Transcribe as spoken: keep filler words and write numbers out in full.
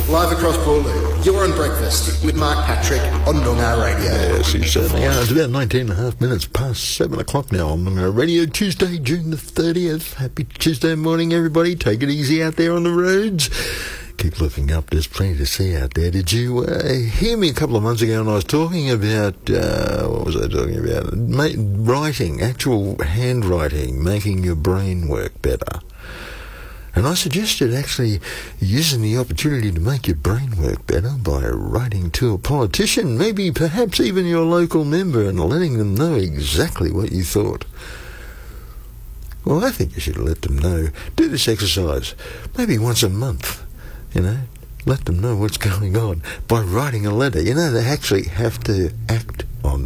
live across Boorloo. You're on Breakfast with Mark Patrick on Noongar Radio. Yes, he certainly are. It's about nineteen and a half minutes past seven o'clock now on Noongar Radio, Tuesday, June the thirtieth. Happy Tuesday morning, everybody. Take it easy out there on the roads. Keep looking up. There's plenty to see out there. Did you uh, hear me a couple of months ago when I was talking about, uh, what was I talking about? Ma- writing, actual handwriting, making your brain work better. And I suggested actually using the opportunity to make your brain work better by writing to a politician, maybe perhaps even your local member, and letting them know exactly what you thought. Well, I think you should let them know. Do this exercise maybe once a month. You know, let them know what's going on by writing a letter. You know, they actually have to act on